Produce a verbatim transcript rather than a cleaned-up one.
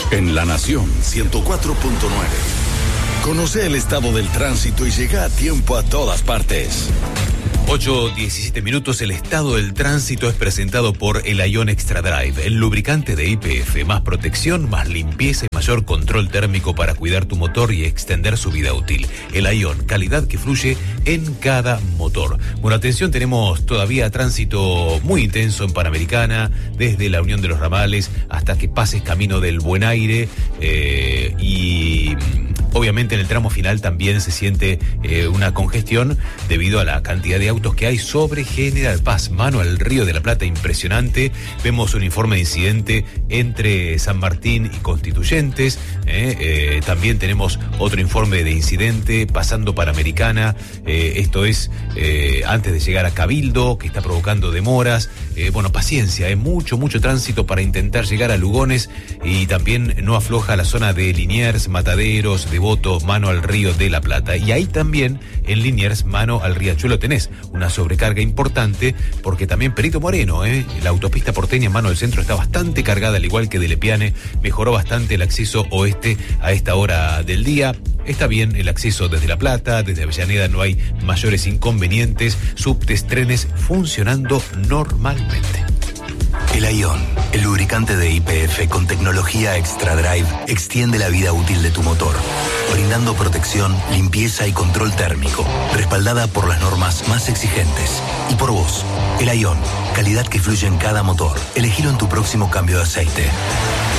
En La Nación ciento cuatro punto nueve. Conoce el estado del tránsito y llega a tiempo a todas partes. ocho diecisiete minutos, el estado del tránsito es presentado por el Ion Extra Drive, el lubricante de Y P F, más protección, más limpieza y mayor control térmico para cuidar tu motor y extender su vida útil. El Ion, calidad que fluye en cada motor. Bueno, atención, tenemos todavía tránsito muy intenso en Panamericana, desde la Unión de los Ramales hasta que pases camino del Buen Aire, eh, y obviamente en el tramo final también se siente eh, una congestión debido a la cantidad de autos que hay sobre General Paz, mano al Río de la Plata, impresionante. Vemos un informe de incidente entre San Martín y Constituyentes, eh, eh, también tenemos otro informe de incidente pasando Panamericana, eh, esto es eh, antes de llegar a Cabildo, que está provocando demoras. Eh, bueno, paciencia, eh, mucho, mucho tránsito para intentar llegar a Lugones, y también no afloja la zona de Liniers, Mataderos, Devoto, mano al Río de la Plata. Y ahí también en Liniers, mano al Riachuelo, tenés una sobrecarga importante, porque también Perito Moreno, eh, la autopista porteña en mano del centro está bastante cargada, al igual que de Lepiane. Mejoró bastante el acceso oeste a esta hora del día. Está bien el acceso desde La Plata, desde Avellaneda no hay mayores inconvenientes. Subtes, trenes funcionando normalmente. El Ion, el lubricante de Y P F con tecnología Extra Drive, extiende la vida útil de tu motor, brindando protección, limpieza y control térmico, respaldada por las normas más exigentes. Y por vos, el Ion, calidad que fluye en cada motor. Elegilo en tu próximo cambio de aceite.